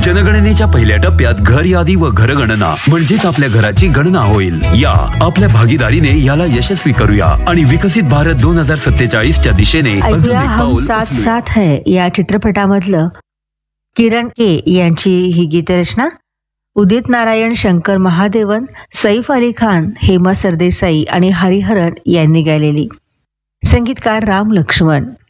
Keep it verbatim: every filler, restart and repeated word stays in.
जनगणनेच्या पहिल्या टप्प्यात घर यादी व घरगणना म्हणजेच आपल्या घराची गणना होईल. या आपल्या भागीदारीने याला यशस्वी करूया आणि विकसित भारत दोन हजार सत्तेचाळीसच्या दिशेने अजून एक हम पाऊल साथ उचलूया. साथ है या चित्रपटामधलं किरण के यांची ही गीतरचना उदित नारायण, शंकर महादेवन, सैफ अली खान, हेमा सरदेसाई आणि हरिहरन यांनी गायलेली. संगीतकार राम लक्ष्मण.